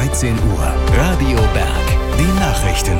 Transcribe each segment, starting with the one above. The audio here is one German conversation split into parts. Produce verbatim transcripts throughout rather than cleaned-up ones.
dreizehn Uhr. Radio Berg. Die Nachrichten.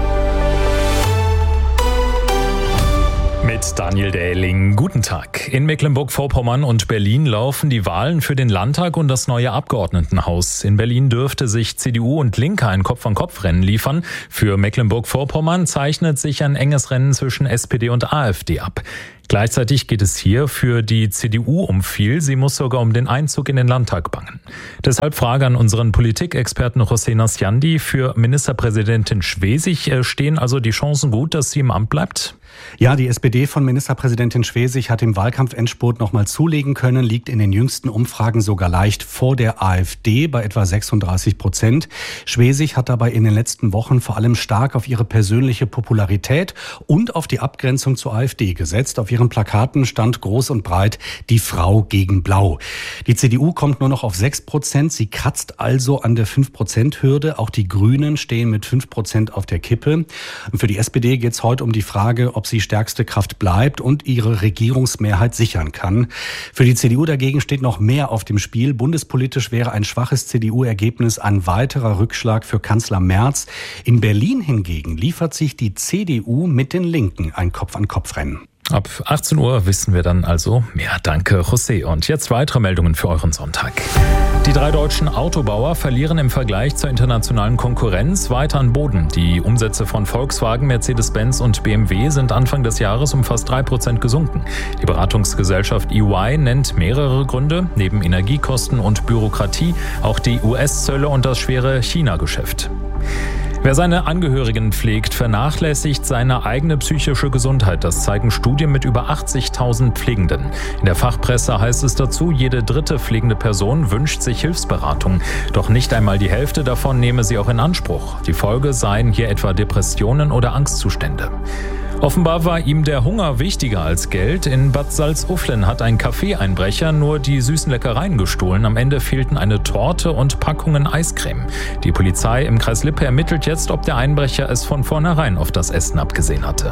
Mit Daniel Dähling. Guten Tag. In Mecklenburg-Vorpommern und Berlin laufen die Wahlen für den Landtag und das neue Abgeordnetenhaus. In Berlin dürfte sich C D U und Linke ein Kopf-an-Kopf-Rennen liefern. Für Mecklenburg-Vorpommern zeichnet sich ein enges Rennen zwischen S P D und AfD ab. Gleichzeitig geht es hier für die C D U um viel. Sie muss sogar um den Einzug in den Landtag bangen. Deshalb Frage an unseren Politikexperten José Nasciandi. Für Ministerpräsidentin Schwesig stehen also die Chancen gut, dass sie im Amt bleibt? Ja, die S P D von Ministerpräsidentin Schwesig hat im Wahlkampfendspurt nochmal zulegen können, liegt in den jüngsten Umfragen sogar leicht vor der AfD bei etwa sechsunddreißig Prozent. Schwesig hat dabei in den letzten Wochen vor allem stark auf ihre persönliche Popularität und auf die Abgrenzung zur AfD gesetzt. Auf ihren Plakaten stand groß und breit die Frau gegen Blau. Die C D U kommt nur noch auf sechs Prozent. Sie kratzt also an der fünf Prozent Hürde. Auch die Grünen stehen mit fünf Prozent auf der Kippe. Und für die S P D geht es heute um die Frage, ob sie stärkste Kraft bleibt und ihre Regierungsmehrheit sichern kann. Für die C D U dagegen steht noch mehr auf dem Spiel. Bundespolitisch wäre ein schwaches C D U-Ergebnis ein weiterer Rückschlag für Kanzler Merz. In Berlin hingegen liefert sich die C D U mit den Linken ein Kopf-an-Kopf-Rennen. Ab achtzehn Uhr wissen wir dann also mehr. Danke, José. Und jetzt weitere Meldungen für euren Sonntag. Die drei deutschen Autobauer verlieren im Vergleich zur internationalen Konkurrenz weiter an Boden. Die Umsätze von Volkswagen, Mercedes-Benz und B M W sind Anfang des Jahres um fast drei Prozent gesunken. Die Beratungsgesellschaft E Y nennt mehrere Gründe, neben Energiekosten und Bürokratie auch die U S-Zölle und das schwere China-Geschäft. Wer seine Angehörigen pflegt, vernachlässigt seine eigene psychische Gesundheit. Das zeigen Studien mit über achtzigtausend Pflegenden. In der Fachpresse heißt es dazu, jede dritte pflegende Person wünscht sich Hilfsberatung. Doch nicht einmal die Hälfte davon nehme sie auch in Anspruch. Die Folge seien hier etwa Depressionen oder Angstzustände. Offenbar war ihm der Hunger wichtiger als Geld. In Bad Salzuflen hat ein Kaffeeeinbrecher nur die süßen Leckereien gestohlen. Am Ende fehlten eine Torte und Packungen Eiscreme. Die Polizei im Kreis Lippe ermittelt jetzt, ob der Einbrecher es von vornherein auf das Essen abgesehen hatte.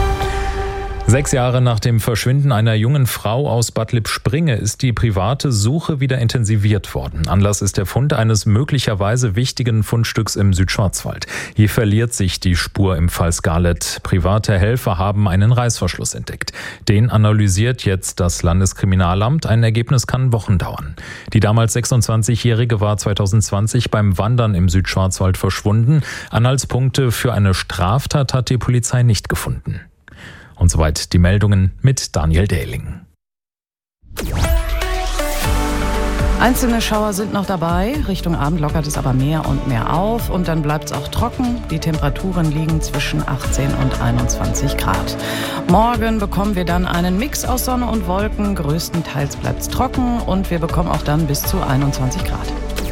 Sechs Jahre nach dem Verschwinden einer jungen Frau aus Bad Lippspringe ist die private Suche wieder intensiviert worden. Anlass ist der Fund eines möglicherweise wichtigen Fundstücks im Südschwarzwald. Hier verliert sich die Spur im Fall Scarlett. Private Helfer haben einen Reißverschluss entdeckt. Den analysiert jetzt das Landeskriminalamt. Ein Ergebnis kann Wochen dauern. Die damals sechsundzwanzigjährige war zweitausendzwanzig beim Wandern im Südschwarzwald verschwunden. Anhaltspunkte für eine Straftat hat die Polizei nicht gefunden. Und soweit die Meldungen mit Daniel Dähling. Einzelne Schauer sind noch dabei. Richtung Abend lockert es aber mehr und mehr auf. Und dann bleibt es auch trocken. Die Temperaturen liegen zwischen achtzehn und einundzwanzig Grad. Morgen bekommen wir dann einen Mix aus Sonne und Wolken. Größtenteils bleibt es trocken. Und wir bekommen auch dann bis zu einundzwanzig Grad.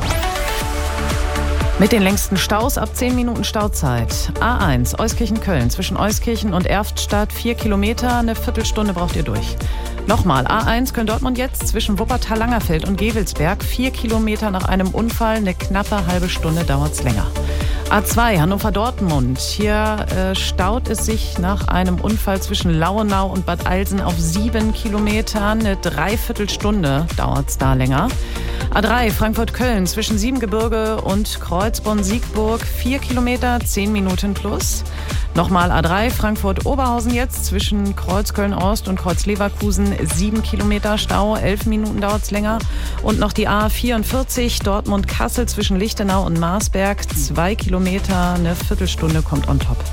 Mit den längsten Staus ab zehn Minuten Stauzeit. A eins, Euskirchen-Köln, zwischen Euskirchen und Erftstadt, vier Kilometer, eine Viertelstunde braucht ihr durch. Nochmal, A eins, Köln-Dortmund jetzt, zwischen Wuppertal-Langerfeld und Gevelsberg, vier Kilometer nach einem Unfall, eine knappe halbe Stunde dauert's länger. A zwei, Hannover-Dortmund. Hier äh, staut es sich nach einem Unfall zwischen Lauenau und Bad Eilsen auf sieben Kilometer. Eine Dreiviertelstunde dauert's da länger. A drei, Frankfurt-Köln, zwischen Siebengebirge und Kreuzborn-Siegburg, vier Kilometer, zehn Minuten plus. Nochmal A drei, Frankfurt-Oberhausen jetzt, zwischen Kreuz-Köln-Ost und Kreuz-Leverkusen, sieben Kilometer Stau, elf Minuten dauert's länger. Und noch die A vierundvierzig, Dortmund-Kassel, zwischen Lichtenau und Marsberg, zwei Kilometer, eine Viertelstunde kommt on top.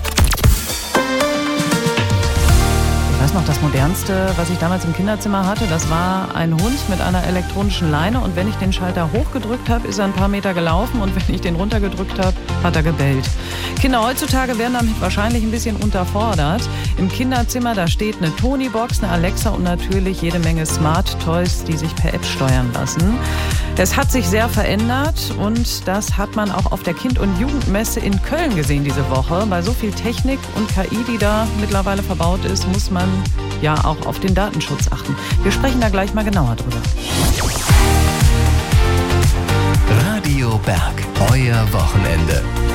Ich weiß noch, das Modernste, was ich damals im Kinderzimmer hatte, das war ein Hund mit einer elektronischen Leine. Und wenn ich den Schalter hochgedrückt habe, ist er ein paar Meter gelaufen. Und wenn ich den runtergedrückt habe, hat er gebellt. Kinder heutzutage werden damit wahrscheinlich ein bisschen unterfordert. Im Kinderzimmer, da steht eine Tony-Box, eine Alexa und natürlich jede Menge Smart Toys, die sich per App steuern lassen. Es hat sich sehr verändert und das hat man auch auf der Kind- und Jugendmesse in Köln gesehen diese Woche. Bei so viel Technik und K I, die da mittlerweile verbaut ist, muss man ja auch auf den Datenschutz achten. Wir sprechen da gleich mal genauer drüber. Radio Berg, euer Wochenende.